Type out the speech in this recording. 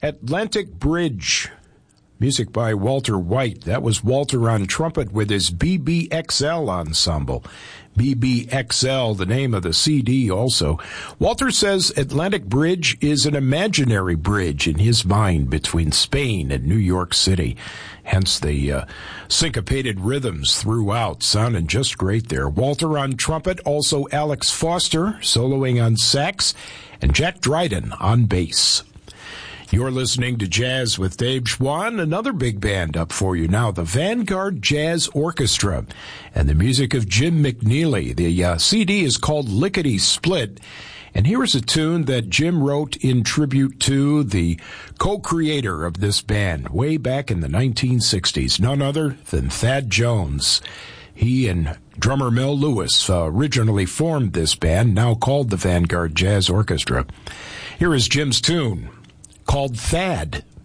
Atlantic Bridge. Music by Walter White. That was Walter on trumpet with his BBXL ensemble. BBXL, the name of the CD also. Walter says Atlantic Bridge is an imaginary bridge in his mind between Spain and New York City. Hence the syncopated rhythms throughout, sounding just great there. Walter on trumpet, also Alex Foster soloing on sax, and Jack Dryden on bass. You're listening to Jazz with Dave Schwann, another big band up for you now, the Vanguard Jazz Orchestra, and the music of Jim McNeely. The CD is called Lickety Split, and here is a tune that Jim wrote in tribute to the co-creator of this band way back in the 1960s, none other than Thad Jones. He and drummer Mel Lewis originally formed this band, now called the Vanguard Jazz Orchestra. Here is Jim's tune, called Thad.